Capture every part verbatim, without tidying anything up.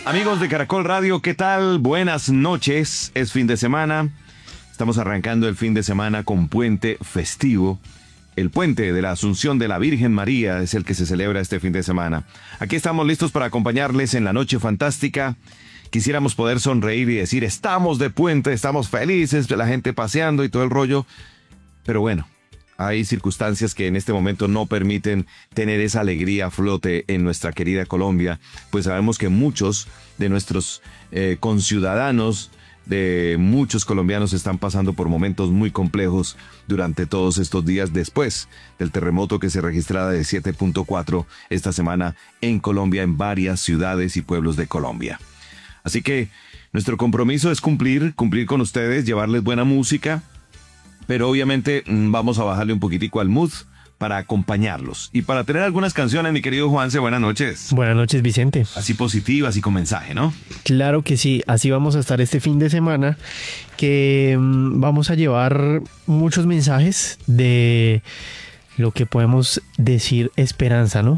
Amigos de Caracol Radio, ¿qué tal? Buenas noches, es fin de semana. Estamos arrancando el fin de semana con puente festivo. El puente de la Asunción de la Virgen María es el que se celebra este fin de semana. Aquí estamos listos para acompañarles en la noche fantástica. Quisiéramos poder sonreír y decir, estamos de puente, estamos felices, la gente paseando y todo el rollo. Pero bueno, hay circunstancias que en este momento no permiten tener esa alegría a flote en nuestra querida Colombia, pues sabemos que muchos de nuestros eh, conciudadanos, de muchos colombianos están pasando por momentos muy complejos durante todos estos días después del terremoto que se registraba de siete punto cuatro esta semana en Colombia, en varias ciudades y pueblos de Colombia. Así que nuestro compromiso es cumplir, cumplir con ustedes, llevarles buena música, pero obviamente vamos a bajarle un poquitico al mood para acompañarlos. Y para tener algunas canciones, mi querido Juanse, buenas noches. Buenas noches, Vicente. Así positivas y con mensaje, ¿no? Claro que sí, así vamos a estar este fin de semana, que mmm, vamos a llevar muchos mensajes de lo que podemos decir esperanza, ¿no?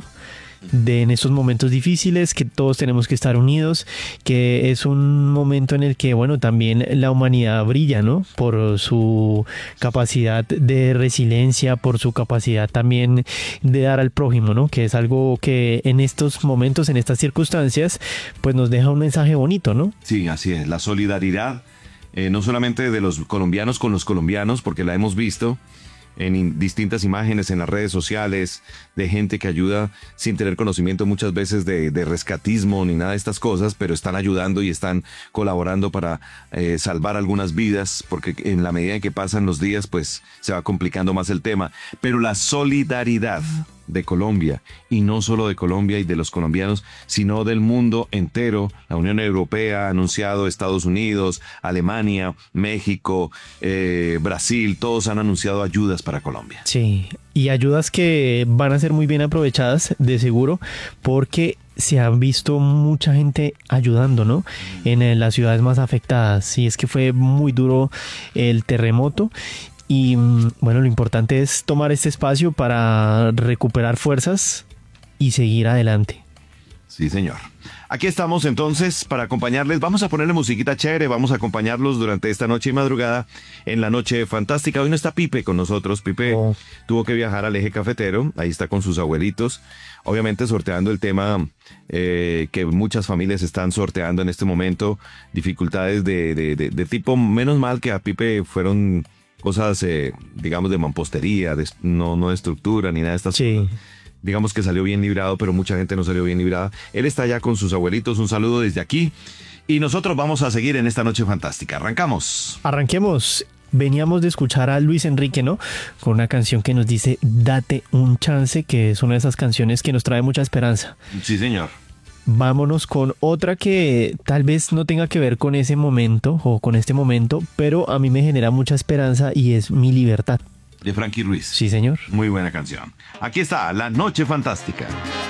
De en estos momentos difíciles, que todos tenemos que estar unidos, que es un momento en el que, bueno, también la humanidad brilla, ¿no? Por su capacidad de resiliencia, por su capacidad también de dar al prójimo, ¿no? Que es algo que en estos momentos, en estas circunstancias, pues nos deja un mensaje bonito, ¿no? Sí, así es, la solidaridad, eh, no solamente de los colombianos con los colombianos, porque la hemos visto en distintas imágenes en las redes sociales de gente que ayuda sin tener conocimiento muchas veces de, de rescatismo ni nada de estas cosas, pero están ayudando y están colaborando para eh, salvar algunas vidas, porque en la medida en que pasan los días pues se va complicando más el tema. Pero la solidaridad de Colombia, y no solo de Colombia y de los colombianos, sino del mundo entero. La Unión Europea ha anunciado, Estados Unidos, Alemania, México, eh, Brasil, todos han anunciado ayudas para Colombia. Sí, y ayudas que van a ser muy bien aprovechadas, de seguro, porque se han visto mucha gente ayudando, ¿no? En, en las ciudades más afectadas. Y es que fue muy duro el terremoto. Y bueno, lo importante es tomar este espacio para recuperar fuerzas y seguir adelante. Sí, señor. Aquí estamos entonces para acompañarles. Vamos a ponerle musiquita chévere, vamos a acompañarlos durante esta noche y madrugada en la noche fantástica. Hoy no está Pipe con nosotros. Pipe oh. tuvo que viajar al eje cafetero, ahí está con sus abuelitos. Obviamente sorteando el tema eh, que muchas familias están sorteando en este momento, dificultades de, de, de, de tipo, menos mal que a Pipe fueron cosas, eh, digamos, de mampostería, de, no, no de estructura ni nada de estas sí. cosas. Digamos que salió bien librado, pero mucha gente no salió bien librada. Él está allá con sus abuelitos, un saludo desde aquí. Y nosotros vamos a seguir en esta noche fantástica. Arrancamos. Arranquemos. Veníamos de escuchar a Luis Enrique, ¿no? Con una canción que nos dice, date un chance, que es una de esas canciones que nos trae mucha esperanza. Sí, señor. Vámonos con otra que tal vez no tenga que ver con ese momento o con este momento, pero a mí me genera mucha esperanza y es Mi Libertad. De Frankie Ruiz. Sí, señor. Muy buena canción. Aquí está, La Noche Fantástica.